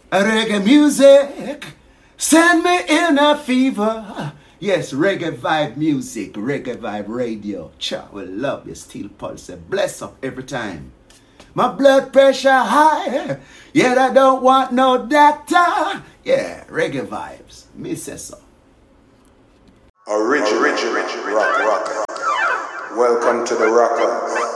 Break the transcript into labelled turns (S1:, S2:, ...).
S1: Reggae music, send me in a fever. Yes, reggae vibe music, reggae vibe radio. Cha, we love you, Steel Pulse. Bless up every time. My blood pressure high, yet I don't want no doctor. Yeah, reggae vibes, me say so.
S2: Original rock. Welcome to the Rockers.